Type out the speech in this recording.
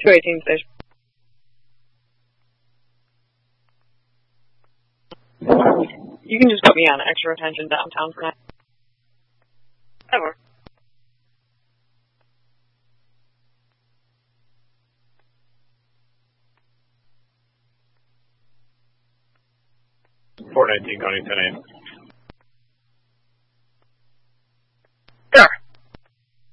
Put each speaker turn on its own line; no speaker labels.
218 station. You can just put me on extra attention downtown for now. That works.
Fort 19 Connie 10